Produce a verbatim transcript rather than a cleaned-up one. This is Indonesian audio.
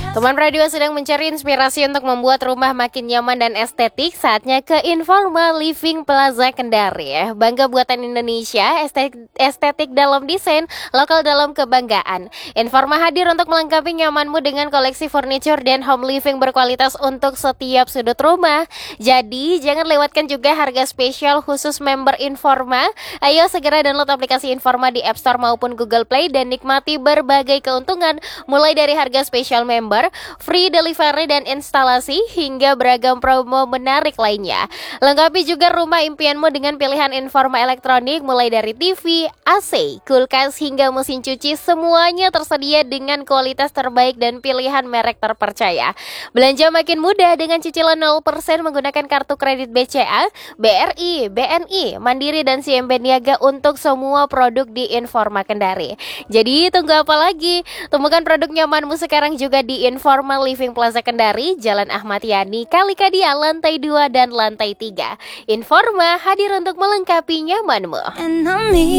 Teman radio sedang mencari inspirasi untuk membuat rumah makin nyaman dan estetik. Saatnya ke Informa Living Plaza Kendari. Bangga buatan Indonesia, estetik, estetik dalam desain, lokal dalam kebanggaan. Informa hadir untuk melengkapi nyamanmu dengan koleksi furniture dan home living berkualitas untuk setiap sudut rumah. Jadi jangan lewatkan juga harga spesial khusus member Informa. Ayo segera download aplikasi Informa di App Store maupun Google Play dan nikmati berbagai keuntungan mulai dari harga spesial member, free delivery dan instalasi, hingga beragam promo menarik lainnya. Lengkapi juga rumah impianmu dengan pilihan Informa elektronik mulai dari T V, A C, kulkas hingga mesin cuci, semuanya tersedia dengan kualitas terbaik dan pilihan merek terpercaya. Belanja makin mudah dengan cicilan nol persen menggunakan kartu kredit B C A, B R I, B N I, Mandiri dan C M B Niaga untuk semua produk di Informa Kendari. Jadi tunggu apa lagi? Temukan produk nyamanmu sekarang juga di Informa Living Plaza Kendari, Jalan Ahmad Yani, Kalikadia, lantai dua dan lantai tiga. Informa hadir untuk melengkapi nyamanmu.